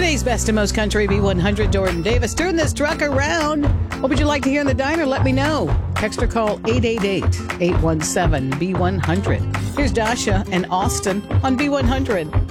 Today's best and most country B100, Jordan Davis. Turn this truck around. What would you like to hear in the diner? Let me know. Text or call 888-817-B100. Here's Dasha and Austin on B100.